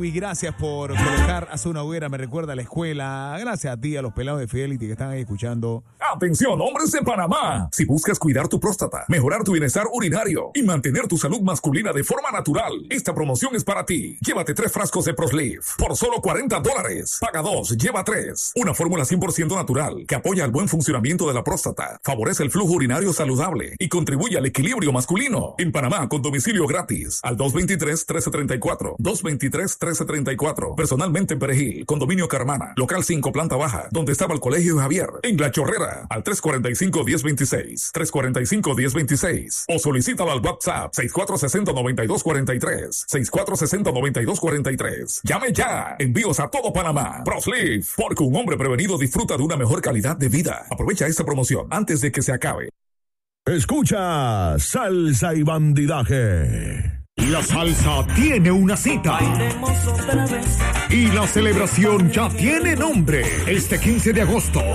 Y gracias por colocar Haz una hoguera, me recuerda a la escuela. Gracias a ti, a los pelados de Fidelity que están ahí escuchando. Atención, hombres de Panamá. Si buscas cuidar tu próstata, mejorar tu bienestar urinario y mantener tu salud masculina de forma natural, esta promoción es para ti. Llévate 3 frascos de ProSleeve por solo $40. Paga 2, lleva 3. Una fórmula 100% natural que apoya el buen funcionamiento de la próstata, favorece el flujo urinario saludable y contribuye al equilibrio masculino. En Panamá, con domicilio gratis, al 223-1334. 223-1334. Personalmente en Perejil, Condominio Carmana, local 5, planta baja, donde estaba el Colegio Javier. En La Chorrera, al 345-1026. 345-1026. O solicítalo al WhatsApp 6460-9243. 6460-9243. Llame ya. Envíos a todo Panamá. ProSleeve, porque un hombre prevenido disfruta de una mejor calidad de vida. Aprovecha esta promoción antes de que se acabe. Escucha Salsa y Bandidaje. La salsa tiene una cita. Y la celebración ya tiene nombre. Este 15 de agosto.